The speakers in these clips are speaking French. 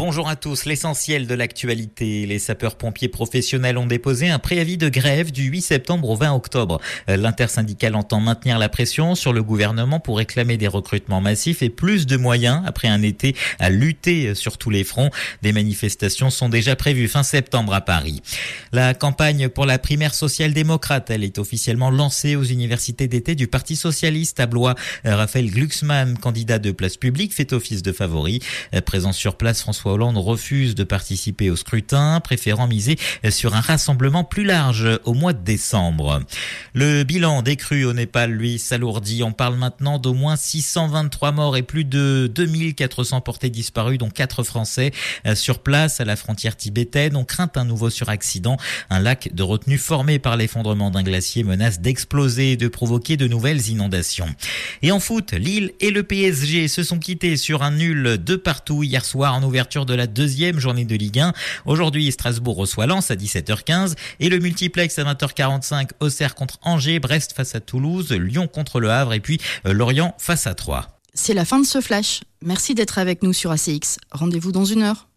Bonjour à tous, l'essentiel de l'actualité. Les sapeurs-pompiers professionnels ont déposé un préavis de grève du 8 septembre au 20 octobre. L'intersyndicale entend maintenir la pression sur le gouvernement pour réclamer des recrutements massifs et plus de moyens après un été à lutter sur tous les fronts. Des manifestations sont déjà prévues fin septembre à Paris. La campagne pour la primaire social-démocrate, elle est officiellement lancée aux universités d'été du Parti socialiste à Blois. Raphaël Glucksmann, candidat de Place Publique, fait office de favori. Présent sur place, François Hollande refuse de participer au scrutin, préférant miser sur un rassemblement plus large au mois de décembre. Le bilan des crues au Népal, lui, s'alourdit. On parle maintenant d'au moins 623 morts et plus de 2400 portés disparus, dont 4 Français. Sur place, à la frontière tibétaine, on craint un nouveau suraccident. Un lac de retenue formé par l'effondrement d'un glacier menace d'exploser et de provoquer de nouvelles inondations. Et en foot, Lille et le PSG se sont quittés sur un nul de partout hier soir en ouverture de la deuxième journée de Ligue 1. Aujourd'hui, Strasbourg reçoit Lens à 17h15 et le multiplex à 20h45, Auxerre contre Angers, Brest face à Toulouse, Lyon contre Le Havre et puis Lorient face à Troyes. C'est la fin de ce flash. Merci d'être avec nous sur ACX. Rendez-vous dans 1 heure.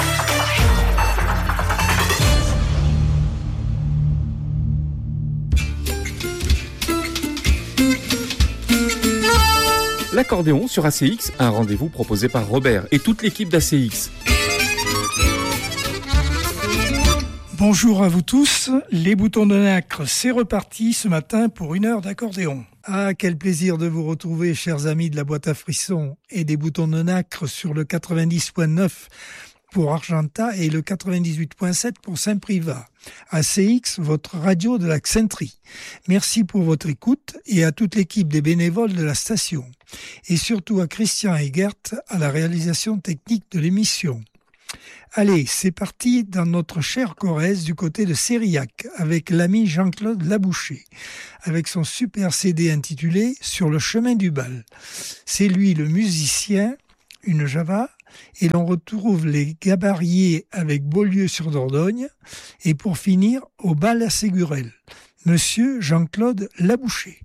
L'accordéon sur ACX, un rendez-vous proposé par Robert et toute l'équipe d'ACX. Bonjour à vous tous, les boutons de nacre, c'est reparti ce matin pour 1 heure d'accordéon. Ah, quel plaisir de vous retrouver, chers amis de la boîte à frissons et des boutons de nacre sur le 90.9 pour Argenta et le 98.7 pour Saint-Privat. ACX, votre radio de l'Accenterie. Merci pour votre écoute et à toute l'équipe des bénévoles de la station. Et surtout à Christian et Gert à la réalisation technique de l'émission. Allez, c'est parti dans notre chère Corrèze du côté de Sériac avec l'ami Jean-Claude Laboucher avec son super CD intitulé « Sur le chemin du bal ». C'est lui le musicien, une Java, et l'on retrouve les Gabariers avec Beaulieu sur Dordogne et pour finir au bal à Ségurel, Monsieur Jean-Claude Laboucher.